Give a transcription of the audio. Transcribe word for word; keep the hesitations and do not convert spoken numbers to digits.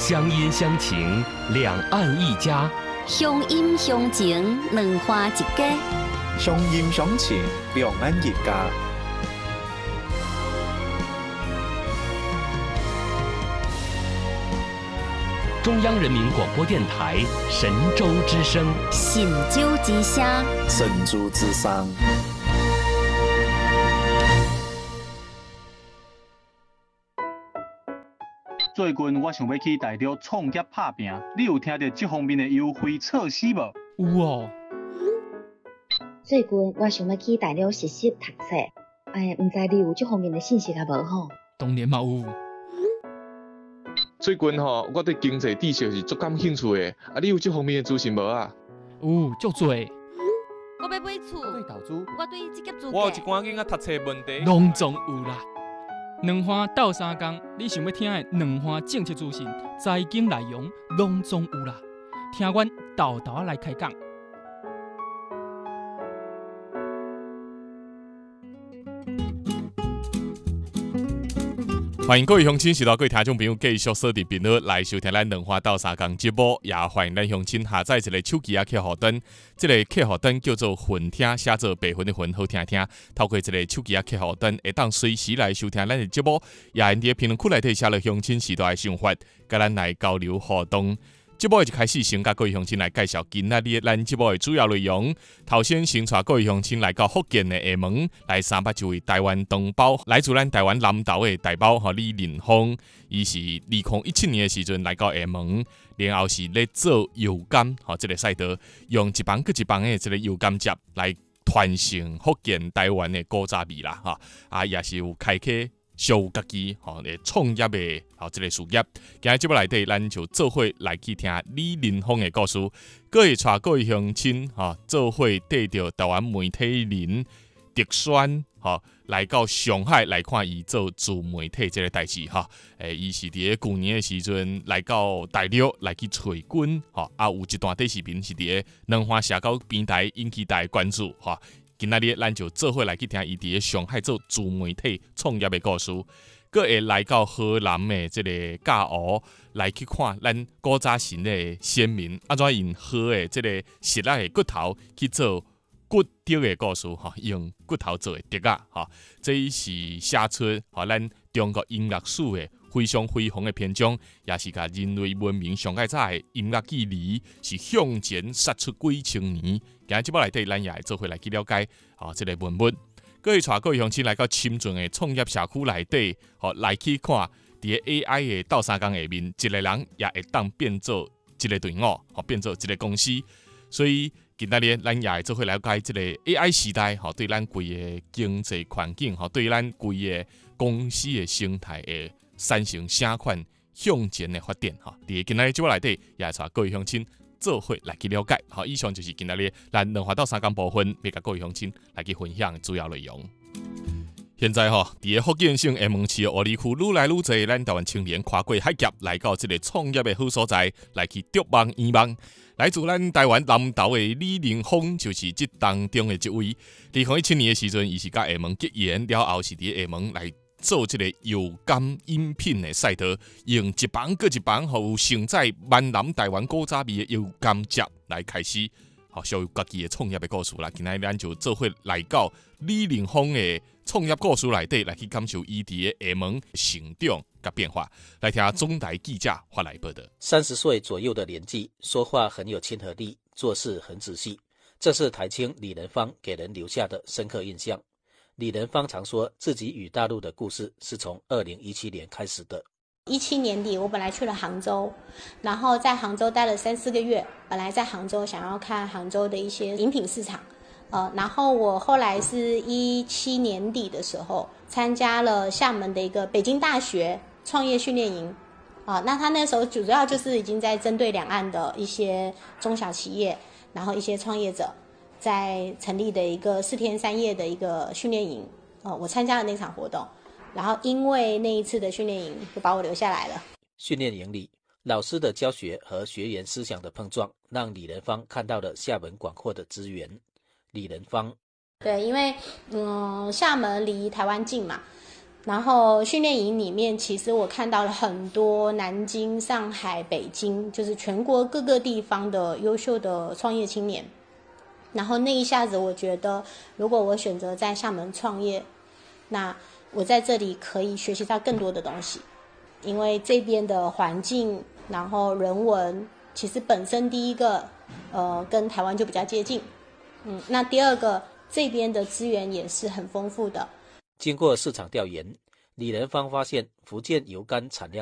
乡音乡情，两岸一家； 乡音乡情，两花一家； 乡音乡情，两岸一家。 中央人民广播电台神州之声， 神州之声， 神州之声。 最近我想要去大陆创业打拼，你有听到这方面的优惠措施无？ 有哦。 最近我想要去大陆实习读册，哎，唔知你有这方面的信息啊无吼？ 当然嘛有。 最近吼，我对经济知识是足感兴趣的，啊，你有这方面的资讯无啊？ 有，足多。 我要买厝， 我对投资， 我对职业资格， 我有一寡囡仔读册问题， 拢总有啦。两花斗三工，你想要听的两花政策资讯、财经内容，拢总有啦。听阮豆豆来开讲。 欢迎各位乡亲、是各位听众朋友继续锁定频率来收听咱两花斗三工节目，也欢迎咱乡亲下载一个手机啊客户端，这个客户端叫做混听，写做白云的云，好听听。透过这个手机啊客户端，会当随时来收听咱的节目，也因伫评论区内底写了乡亲时代的想法，甲咱来交流互动。节目一开始先甲各位乡亲来介绍今仔日咱节目的主要内容。头先先带各位乡亲来到福建的厦门，来参捌一位台湾同胞，来自咱台湾南投的大胞李仁峰。伊是二零一七年的时阵来到厦门，然后是咧做油柑，吼，这个赛道用一帮搁一帮的这个油柑汁来传承福建台湾的古早味啦，哈啊也是有开启。小有家己吼的创业的吼这个事业，今日节目内底，咱就做伙来去听李仁峰的故事，各位带各位乡亲吼做伙缀着台湾媒体人特选吼来到上海来看伊做自媒体这个代志哈。诶，伊是伫个旧年的时阵来到大陆来去找军吼，啊有一段短视频是伫个两花社交平台引起大家关注哈。今仔日咱就做伙来去听伊伫上海做自媒体创业的故事，阁会来到河南的这个嘉湖来去看咱古早时的先民安怎用河的这个石仔的骨头去做骨雕的故事哈，用骨头做的碟啊哈，这是写出哈咱中国音乐史的非常辉煌的篇章，也是甲人类文明上较早的音乐距离是向前杀出几千年。今日节目内底，咱也会做伙来去了解啊，这个文物。各位带各位乡亲来到深圳的创业社区内底，吼来去看伫 A I 的斗三工下面，一个人也会当变做一个队伍，吼变做一个公司。所以今仔日咱也会做伙了解这个 A I 时代，吼对咱规个经济环境，吼对咱规个公司的生态的产生啥款向前的发展，吼。伫今仔日节目内底，也带各位乡亲。做伙来去了解，好，以上就是今仔日咱两花斗三工部分，要甲各位乡亲来去分享主要内容。现在吼，伫个福建省厦门市的湖里区，愈来愈侪咱台湾青年跨过海峡，来到这个创业的好所在，来去逐梦圆梦。来自咱台湾南投的李仁峰，就是这当中的一位。二零一七年的时阵，伊是甲厦门结缘了后，是伫厦门来。做这个油柑饮品的赛道，用一帮搁一帮，互有承载闽南台湾古早味的油柑汁来开始，好，小有家己的创业的故事啦。今仔咱就做伙来到李仁峰的创业故事内底，来去感受伊伫的厦门成长甲变化。来听中台记者发来报道。 三十岁左右的年纪，说话很有亲和力，做事很仔细，这是台青李仁芳给人留下的深刻印象。李仁芳常说自己与大陆的故事是从二零一七年开始的。 一七年底，我本来去了杭州，然后在杭州待了三四个月。本来在杭州想要看杭州的一些饮品市场，呃，然后我后来是一七年底的时候参加了厦门的一个北京大学创业训练营，啊、呃，那他那时候主要就是已经在针对两岸的一些中小企业，然后一些创业者。在成立的一个四天三夜的一个训练营，呃，我参加了那场活动，然后因为那一次的训练营，就把我留下来了。 训练营里，老师的教学和学员思想的碰撞，让李仁芳看到了厦门广阔的资源。李仁芳， 对，因为嗯，厦门离台湾近嘛， 然后训练营里面，其实我看到了很多南京、上海、北京，就是全国各个地方的优秀的创业青年。然后那一下子，我觉得如果我选择在厦门创业，那我在这里可以学习到更多的东西，因为这边的环境，然后人文，其实本身第一个，呃，跟台湾就比较接近，嗯，那第二个这边的资源也是很丰富的。 经过市场调研，李仁芳发现福建油柑产量